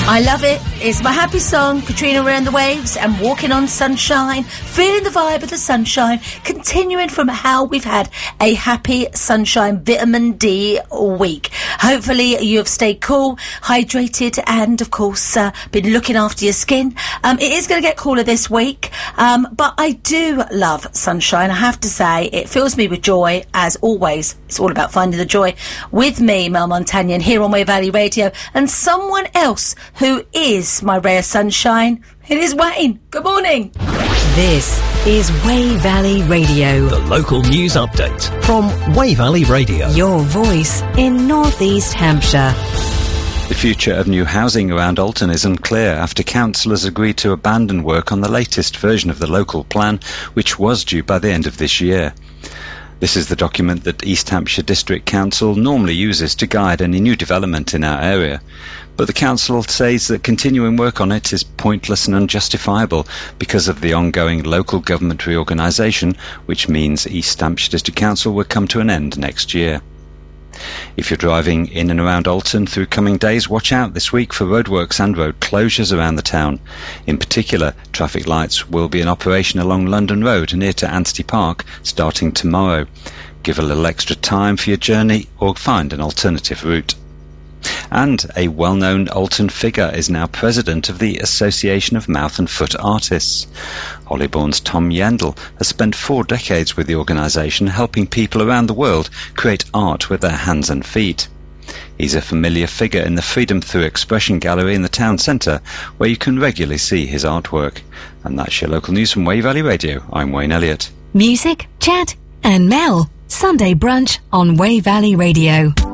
I love it. It's my happy song, Katrina Around the Waves and Walking on Sunshine, feeling the vibe of the sunshine, continuing from how we've had a happy sunshine vitamin D week. Hopefully you have stayed cool, hydrated and, of course, been looking after your skin. It is going to get cooler this week, but I do love sunshine. I have to say, it fills me with joy, as always. It's all about finding the joy with me, Mel Montagnon, here on Way Valley Radio, and someone else who is my ray of sunshine. It is Wayne. Good morning. This is Way Valley Radio. The local news update from Way Valley Radio. Your voice in North East Hampshire. The future of new housing around Alton is unclear after councillors agreed to abandon work on the latest version of the local plan, which was due by the end of this year. This is the document that East Hampshire District Council normally uses to guide any new development in our area. But the council says that continuing work on it is pointless and unjustifiable because of the ongoing local government reorganisation, which means East Hampshire District Council will come to an end next year. If you're driving in and around Alton through coming days, watch out this week for roadworks and road closures around the town. In particular, traffic lights will be in operation along London Road near to Anstey Park starting tomorrow. Give a little extra time for your journey or find an alternative route. And a well-known Alton figure is now president of the Association of Mouth and Foot Artists. Hollybourne's Tom Yandel has spent 4 decades with the organisation, helping people around the world create art with their hands and feet. He's a familiar figure in the Freedom Through Expression Gallery in the town centre, where you can regularly see his artwork. And that's your local news from Way Valley Radio. I'm Wayne Elliott. Music, chat and Mel. Sunday brunch on Way Valley Radio.